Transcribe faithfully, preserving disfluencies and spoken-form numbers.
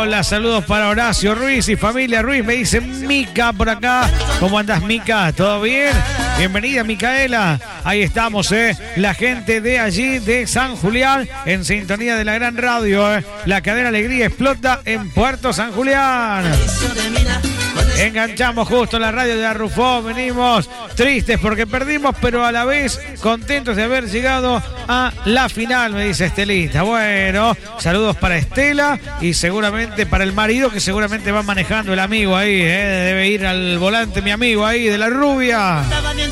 Hola, saludos para Horacio Ruiz y familia Ruiz. Me dice Mica por acá. ¿Cómo andás, Mica? ¿Todo bien? Bienvenida, Micaela. Ahí estamos, ¿eh? La gente de allí, de San Julián, en sintonía de la gran radio, ¿eh? La cadena Alegría explota en Puerto San Julián. Enganchamos justo la radio de Arrufó. Venimos tristes porque perdimos, pero a la vez contentos de haber llegado a la final, me dice Estelita. Bueno, saludos para Estela y seguramente para el marido, que seguramente va manejando el amigo ahí, ¿eh? Debe ir al volante mi amigo ahí de la rubia.